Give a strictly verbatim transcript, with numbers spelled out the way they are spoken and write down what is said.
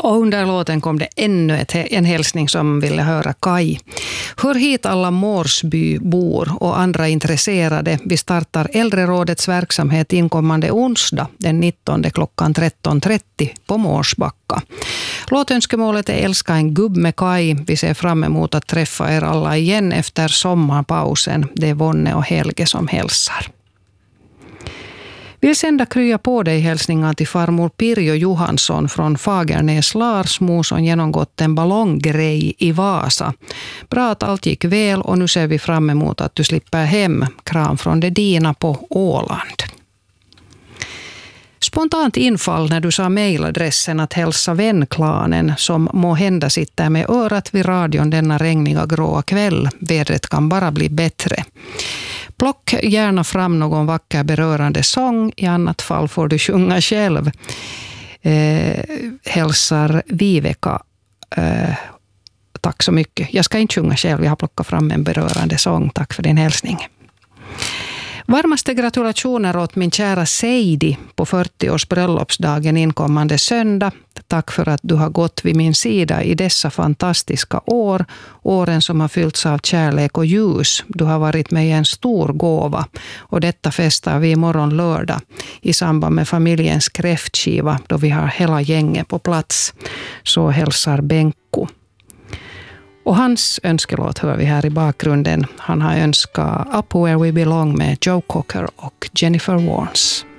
Och under låten kom det ännu ett, en hälsning som ville höra Kaj. Hör hit alla Mårsbybor och andra intresserade. Vi startar Äldrerådets verksamhet inkommande onsdag den nittonde klockan tretton trettio på Mårsbacka. Låtönskemålet är Älska en gubb med Kaj. Vi ser fram emot att träffa er alla igen efter sommarpausen. Det är Vonne och Helge som hälsar. Vill sända krya på dig hälsningar till farmor Pirjo Johansson från Fagernäs Larsmo som genomgått en ballonggrej i Vasa. Bra att allt gick väl och nu ser vi fram emot att du slipper hem. Kram från det dina på Åland. Spontant infall när du sa mejladressen att hälsa vänklanen som må hända sitter med örat vid radion denna regniga gråa kväll. Vädret kan bara bli bättre. Plock gärna fram någon vacker berörande sång, i annat fall får du sjunga själv. Eh, hälsar Viveka. Eh, tack så mycket. Jag ska inte sjunga själv, jag har plockat fram en berörande sång. Tack för din hälsning. Varmaste gratulationer åt min kära Seidi på fyrtio-års bröllopsdagen inkommande söndag. Tack för att du har gått vid min sida i dessa fantastiska år. Åren som har fyllts av kärlek och ljus. Du har varit med i en stor gåva. Och detta festar vi imorgon lördag i samband med familjens kräftskiva då vi har hela gänget på plats. Så hälsar Benko. Och hans önskelåt hör vi här i bakgrunden. Han har önskat Up Where We Belong med Joe Cocker och Jennifer Warnes.